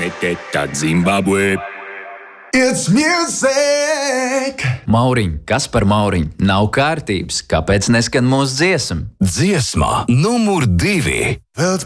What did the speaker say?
Zimbabwe. It's music! Mauriņ, kas par Mauriņu? Nav kārtības, kāpēc neskan mūsu dziesma? Dziesma numur 2. Velc